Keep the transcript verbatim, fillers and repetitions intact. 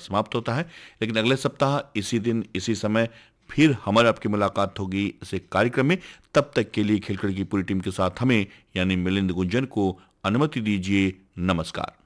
समाप्त होता है। लेकिन अगले सप्ताह इसी दिन इसी समय फिर हमारे आपकी मुलाकात होगी इस एक कार्यक्रम में। तब तक के लिए खेलखड़ी की पूरी टीम के साथ हमें यानी मिलिंद गुंजन को अनुमति दीजिए। नमस्कार।